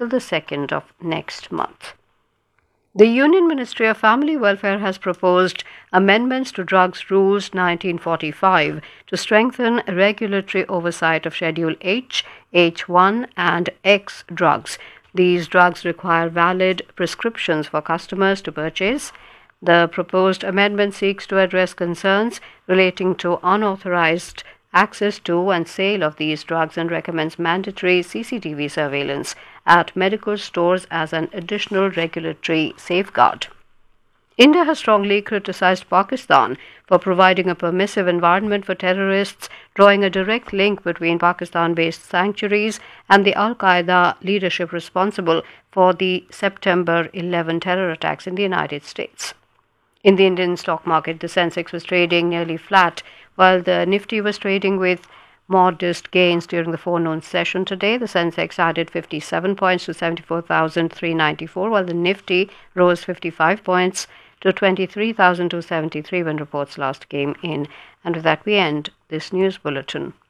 till the 2nd of next month. The Union Ministry of Family Welfare has proposed amendments to Drugs Rules 1945 to strengthen regulatory oversight of Schedule H, H1 and X drugs. These drugs require valid prescriptions for customers to purchase. The proposed amendment seeks to address concerns relating to unauthorized access to and sale of these drugs and recommends mandatory CCTV surveillance at medical stores as an additional regulatory safeguard. India has strongly criticized Pakistan for providing a permissive environment for terrorists, drawing a direct link between Pakistan-based sanctuaries and the Al-Qaeda leadership responsible for the September 11 terror attacks in the United States. In the Indian stock market, the Sensex was trading nearly flat, while the Nifty was trading with modest gains during the forenoon session today. The Sensex added 57 points to 74,394, while the Nifty rose 55 points to 23,273 when reports last came in. And with that, we end this news bulletin.